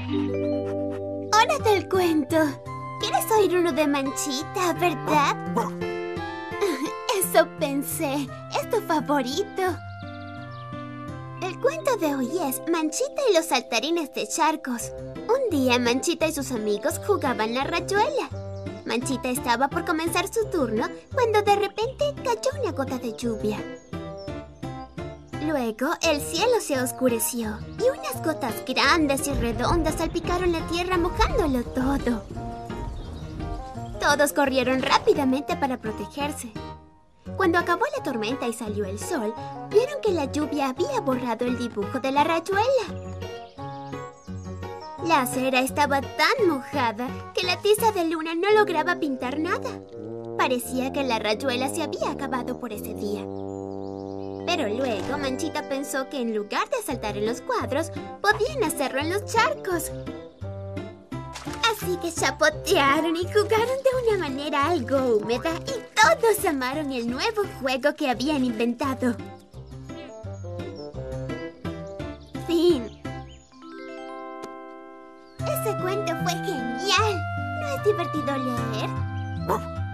Hora del cuento. ¿Quieres oír uno de Manchita, verdad? Eso pensé. Es tu favorito. El cuento de hoy es Manchita y los saltarines de charcos. Un día Manchita y sus amigos jugaban la rayuela. Manchita estaba por comenzar su turno cuando de repente cayó una gota de lluvia. Luego el cielo se oscureció y unas gotas grandes y redondas salpicaron la tierra mojándolo todo. Todos corrieron rápidamente para protegerse. Cuando acabó la tormenta y salió el sol, vieron que la lluvia había borrado el dibujo de la rayuela. La acera estaba tan mojada que la tiza de luna no lograba pintar nada. Parecía que la rayuela se había acabado por ese día. Pero luego Manchita pensó que en lugar de saltar en los cuadros, podían hacerlo en los charcos. Así que chapotearon y jugaron de una manera algo húmeda y todos amaron el nuevo juego que habían inventado. Fin. Ese cuento fue genial. ¿No es divertido leer?